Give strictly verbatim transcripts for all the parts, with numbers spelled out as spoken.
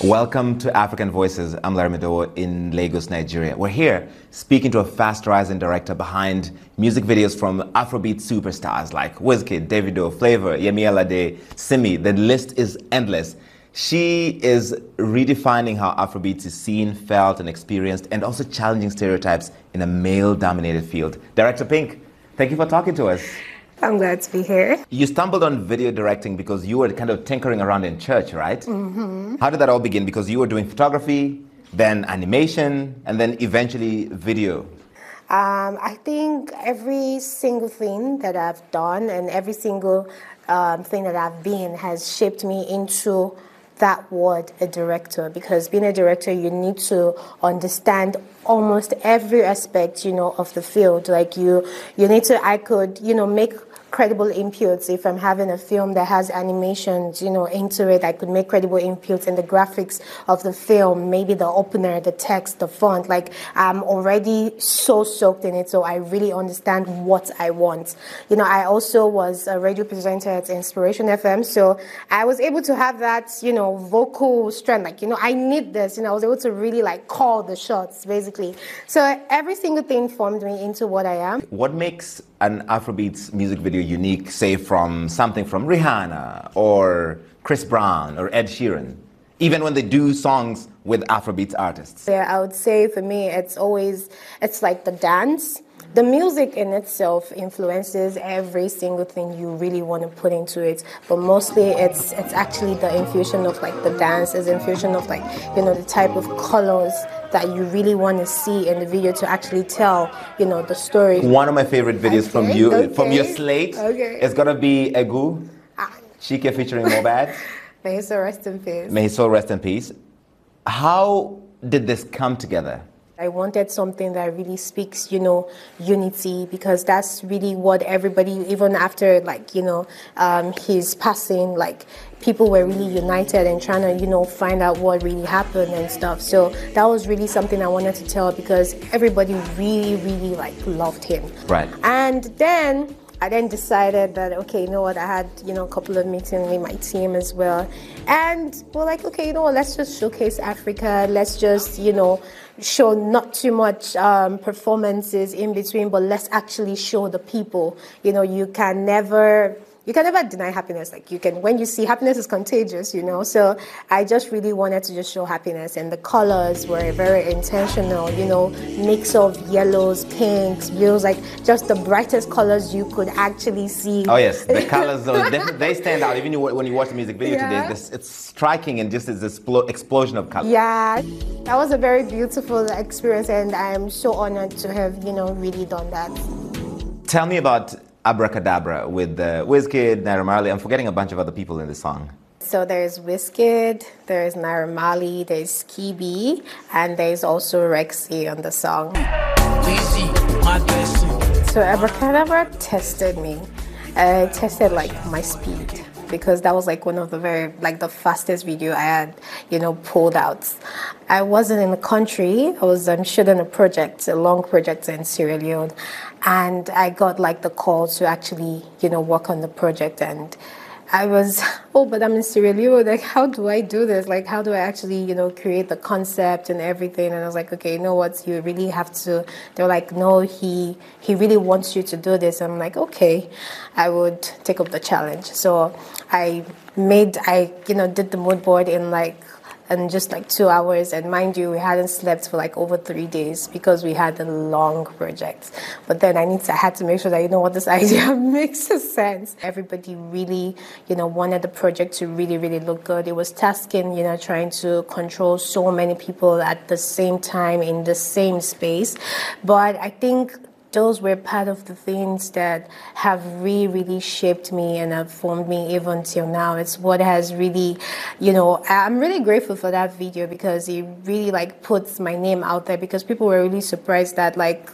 Welcome to African Voices. I'm Larry Medowo in Lagos, Nigeria. We're here speaking to a fast-rising director behind music videos from Afrobeat superstars like Wizkid, Davido, Flavor, Yemi Alade, Simi. The list is endless. She is redefining how Afrobeat is seen, felt, and experienced, and also challenging stereotypes in a male-dominated field. Director Pink, thank you for talking to us. I'm glad to be here. You stumbled on video directing because you were kind of tinkering around in church, right? Mm-hmm. How did that all begin? Because you were doing photography, then animation, and then eventually video. Um, I think every single thing that I've done and every single um, thing that I've been has shaped me into that word, a director, because being a director, you need to understand almost every aspect, you know, of the field. Like you, you need to, I could, you know, make credible inputs. If I'm having a film that has animations, you know, into it, I could make credible inputs in the graphics of the film, maybe the opener, the text, the font. Like I'm already so soaked in it, so I really understand what I want. You know, I also was a radio presenter at Inspiration F M, so I was able to have that, you know, vocal strength. Like, you know, I need this. You know, I was able to really like call the shots, basically. So every single thing formed me into what I am. What makes an Afrobeats music video unique, say from something from Rihanna or Chris Brown or Ed Sheeran, even when they do songs with Afrobeats artists? Yeah, I would say for me, it's always, it's like the dance. The music in itself influences every single thing you really want to put into it, but mostly it's it's actually the infusion of like the dance, is infusion of like, you know, the type of colors that you really want to see in the video to actually tell, you know, the story. One of my favorite videos okay, from you, okay. from your slate, okay. is gonna be Egu, ah. Chike featuring Mohbad. May his soul rest in peace. May his soul rest in peace. How did this come together? I wanted something that really speaks, you know, unity, because that's really what everybody, even after, like, you know, um, his passing, like, people were really united and trying to, you know, find out what really happened and stuff. So that was really something I wanted to tell, because everybody really, really, like, loved him. Right. And then I then decided that, okay, you know what, I had, you know, a couple of meetings with my team as well. And we're like, okay, you know what, let's just showcase Africa. Let's just, you know, show not too much um, performances in between, but let's actually show the people. You know, you can never... You can never deny happiness. Like you can, when you see happiness is contagious, you know. So I just really wanted to just show happiness, and the colors were very intentional. You know, mix of yellows, pinks, blues, like just the brightest colors you could actually see. Oh yes, the colors, they, they stand out. Even when you watch the music video yeah. today, this, it's striking and just this explo explosion of color. Yeah, that was a very beautiful experience, and I am so honored to have, you know, really done that. Tell me about Abracadabra with uh, Wizkid, Naira Marley. I'm forgetting a bunch of other people in the song. So there's Wizkid, there's Naira Marley, there's Kibi, and there's also Rexy on the song. So Abracadabra tested me. Uh, it tested like my speed, because that was like one of the very, like the fastest video I had, you know, pulled out. I wasn't in the country. I was um, shooting a project, a long project in Sierra Leone. And I got like the call to actually, you know, work on the project. And I was, oh, but I'm in Sierra Leone. Like, how do I do this? Like, how do I actually, you know, create the concept and everything? And I was like, okay, you know what? You really have to. They're like, no, he he really wants you to do this. I'm like, okay, I would take up the challenge. So I made, I, you know, did the mood board in like, in just like two hours. And mind you, we hadn't slept for like over three days because we had a long project. But then I need to, I had to make sure that, you know what, this idea makes sense. Everybody really, you know, wanted the project to really, really look good. It was tasking, you know, trying to control so many people at the same time in the same space. But I think those were part of the things that have really, really shaped me and have formed me even till now. It's what has really, you know, I'm really grateful for that video, because it really like puts my name out there, because people were really surprised that like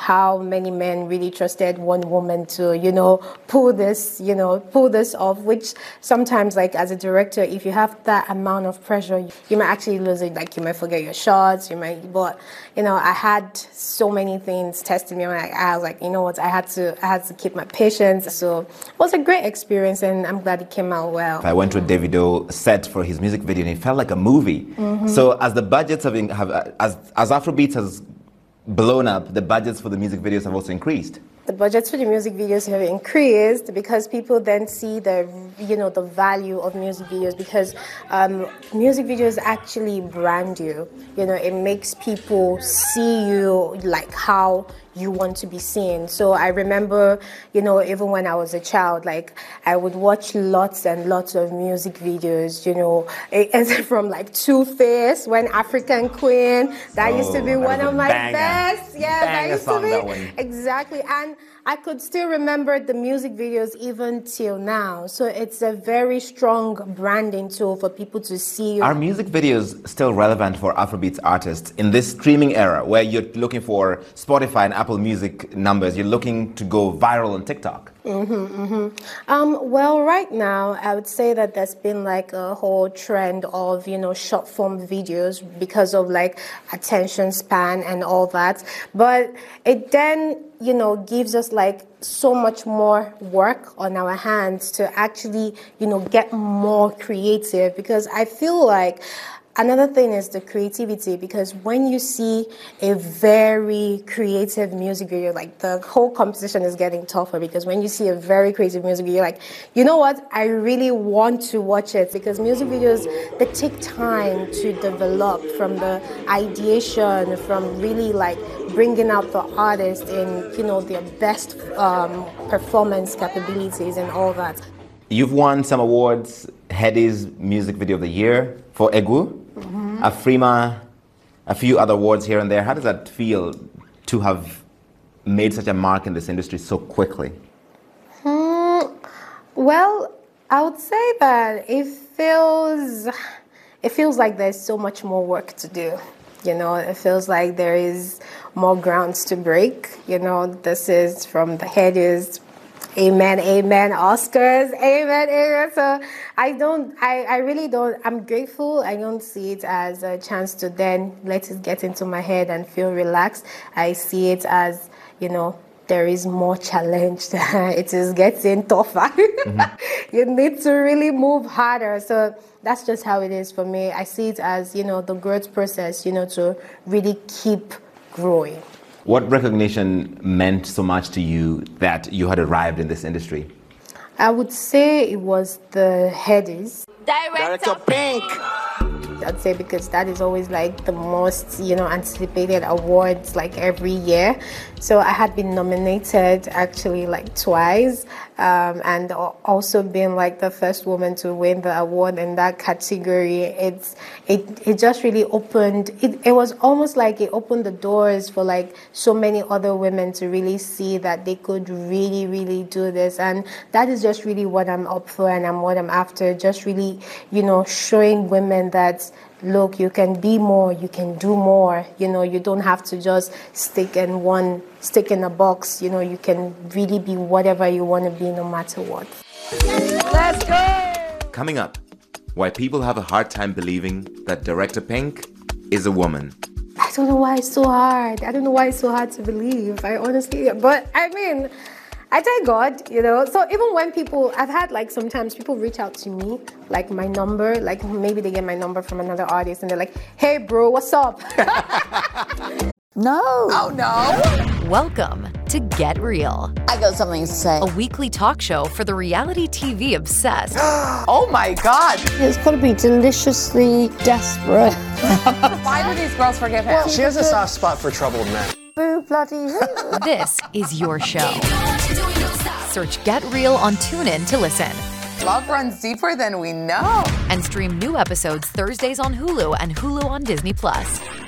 how many men really trusted one woman to, you know, pull this, you know, pull this off, which sometimes, like, as a director, if you have that amount of pressure, you might actually lose it. Like, you might forget your shots, you might, but, you know, I had so many things testing me. I, I was like, you know what, I had to, I had to keep my patience. So it was a great experience, and I'm glad it came out well. I went to a Davido set for his music video, and it felt like a movie. Mm-hmm. So as the budgets have, have as, as Afrobeats has blown up, the budgets for the music videos have also increased. The budgets for the music videos have increased because people then see the, you know, the value of music videos, because um, music videos actually brand you. You know, it makes people see you like how you want to be seen. So I remember, you know, even when I was a child, like I would watch lots and lots of music videos, you know, from like Two-Face, When African Queen. That oh, used to be one of my banger. best. Yeah, banger that used song, to be that one. Exactly. And I could still remember the music videos even till now. So it's a very strong branding tool for people to see you. Are music videos still relevant for Afrobeats artists in this streaming era where you're looking for Spotify and Apple Music numbers, you're looking to go viral on TikTok? Mm-hmm, mm-hmm. Um, well, right now, I would say that there's been like a whole trend of, you know, short form videos because of like attention span and all that. But it then, you know, gives us like so much more work on our hands to actually, you know, get more creative, because I feel like another thing is the creativity, because when you see a very creative music video, like the whole composition is getting tougher, because when you see a very creative music video, you're like, you know what, I really want to watch it, because music videos, they take time to develop, from the ideation, from really like bringing out the artist in, you know, their best um, performance capabilities and all that. You've won some awards, Headies Music Video of the Year for Egu. Mm-hmm. Afrima, a few other awards here and there. How does that feel to have made such a mark in this industry so quickly? Hmm. Well, I would say that it feels, it feels like there's so much more work to do. You know, it feels like there is more grounds to break. You know, this is from the Headies. Amen, amen, Oscars, amen, amen. So I don't, I, I really don't, I'm grateful. I don't see it as a chance to then let it get into my head and feel relaxed. I see it as, you know, there is more challenge. It is getting tougher. Mm-hmm. You need to really move harder. So that's just how it is for me. I see it as, you know, the growth process, you know, to really keep growing. What recognition meant so much to you that you had arrived in this industry? I would say it was the Headies. Director Pink! I'd say because that is always like the most, you know, anticipated awards like every year. So I had been nominated actually like twice, um, and also been like the first woman to win the award in that category. It's it it just really opened. It it was almost like it opened the doors for like so many other women to really see that they could really really do this, and that is just really what I'm up for and I'm what I'm after. Just really, you know, showing women that, look, you can be more, you can do more. You know, you don't have to just stick in one, stick in a box. You know, you can really be whatever you want to be, no matter what. Let's go! Coming up, why people have a hard time believing that Director Pink is a woman. I don't know why it's so hard. I don't know why it's so hard to believe. I honestly, but I mean, I thank God, you know. So even when people, I've had like sometimes people reach out to me, like my number, like maybe they get my number from another artist and they're like, hey bro, what's up? No. Oh no. Welcome to Get Real. I got something to say. A weekly talk show for the reality T V obsessed. Oh my God. It's got to be deliciously desperate. Why do these girls forgive him? Well, she has a soft spot for troubled men. Boo bloody who? This is your show. Search Get Real on TuneIn to listen. Love runs deeper than we know. And stream new episodes Thursdays on Hulu and Hulu on Disney Plus.